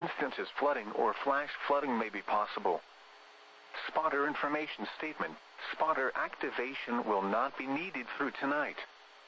instances flooding or flash flooding may be possible. Spotter information statement. Spotter activation will not be needed through tonight.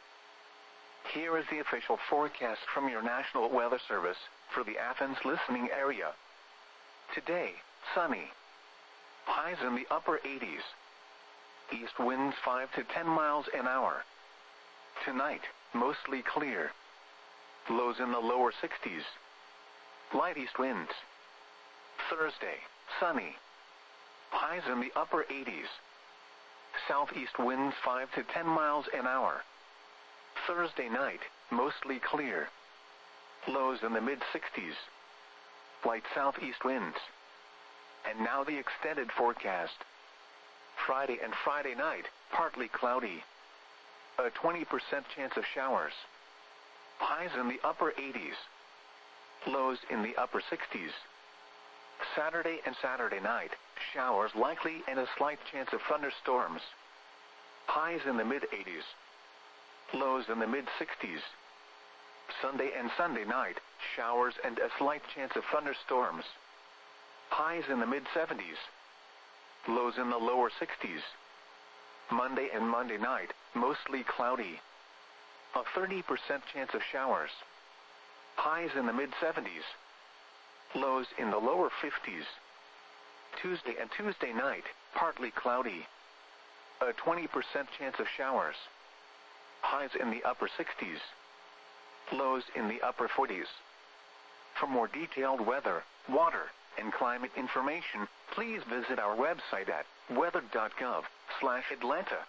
Here is the official forecast from your National Weather Service for the Athens listening area. Today, sunny. Highs in the upper 80s. East winds 5 to 10 miles an hour. Tonight, mostly clear. Lows in the lower 60s. Light east winds. Thursday, sunny. Highs in the upper 80s. Southeast winds 5 to 10 miles an hour. Thursday night, mostly clear. Lows in the mid-60s. Light southeast winds. And now the extended forecast. Friday and Friday night, partly cloudy. A 20% chance of showers. Highs in the upper 80s. Lows in the upper 60s. Saturday and Saturday night, showers likely and a slight chance of thunderstorms. Highs in the mid-80s. Lows in the mid-60s. Sunday and Sunday night, showers and a slight chance of thunderstorms. Highs in the mid-70s. Lows in the lower 60s. Monday and Monday night, mostly cloudy. A 30% chance of showers. Highs in the mid-70s. Lows in the lower 50s. Tuesday and Tuesday night, partly cloudy. A 20% chance of showers. Highs in the upper 60s. Lows in the upper 40s. For more detailed weather, water, and climate information, please visit our website at weather.gov/Atlanta.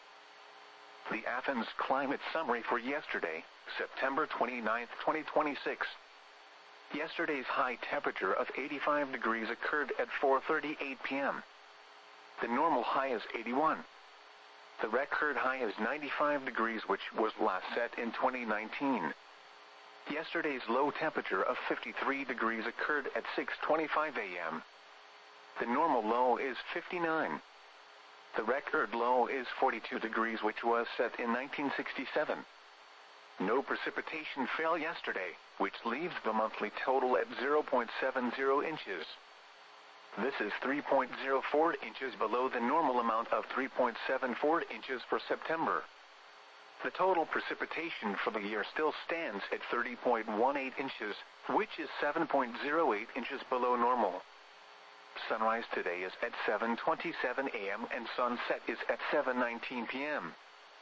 The Athens Climate Summary for yesterday, September 29, 2026. Yesterday's high temperature of 85 degrees occurred at 4:38 p.m. The normal high is 81. The record high is 95 degrees, which was last set in 2019. Yesterday's low temperature of 53 degrees occurred at 6:25 a.m. The normal low is 59. The record low is 42 degrees, which was set in 1967. No precipitation fell yesterday, which leaves the monthly total at 0.70 inches. This is 3.04 inches below the normal amount of 3.74 inches for September. The total precipitation for the year still stands at 30.18 inches, which is 7.08 inches below normal. Sunrise today is at 7:27 a.m. and sunset is at 7:19 p.m.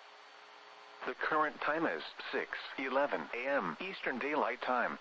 The current time is 6:11 a.m. Eastern Daylight Time.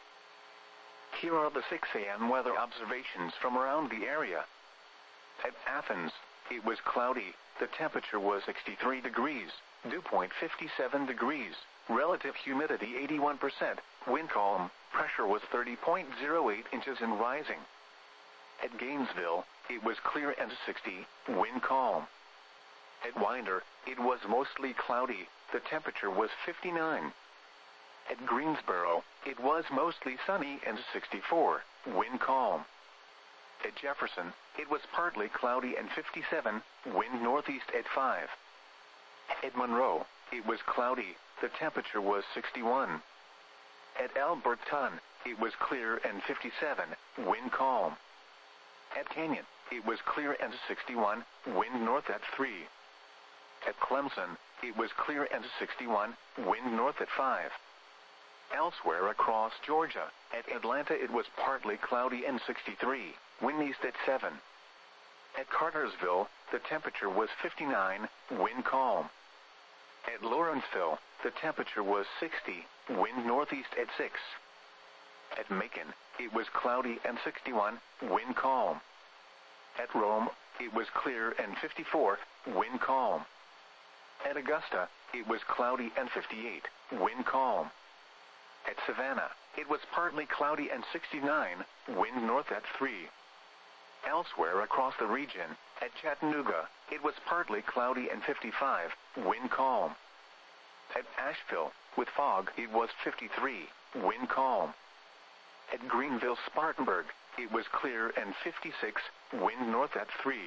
Here are the 6 a.m. weather observations from around the area. At Athens, it was cloudy. The temperature was 63 degrees. Dew point 57 degrees. Relative humidity 81%. Wind calm. Pressure was 30.08 inches and rising. At Gainesville, it was clear and 60. Wind calm. At Winder, it was mostly cloudy. The temperature was 59. At Greensboro, it was mostly sunny and 64. Wind calm. At Jefferson, it was partly cloudy and 57. Wind northeast at 5. At Monroe, it was cloudy. The temperature was 61. At Alberton, it was clear and 57. Wind calm. At Canyon, it was clear and 61. Wind north at 3. At Clemson, it was clear and 61. Wind north at 5. Elsewhere across Georgia, at Atlanta it was partly cloudy and 63. Wind east at 7. At Cartersville, the temperature was 59. Wind calm. At Lawrenceville, the temperature was 60. Wind northeast at 6. At Macon, it was cloudy and 61. Wind calm. At Rome, it was clear and 54. Wind calm. At Augusta, it was cloudy and 58. Wind calm. At Savannah, it was partly cloudy and 69. Wind north at 3. Elsewhere across the region, at Chattanooga, it was partly cloudy and 55. Wind calm. At Asheville, with fog, it was 53. Wind calm. At Greenville-Spartanburg, it was clear and 56. Wind north at 3.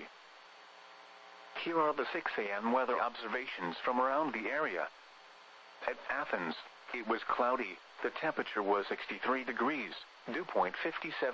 Here are the 6 a.m. weather observations from around the area. At Athens, it was cloudy. The temperature was 63 degrees. Dew point 57.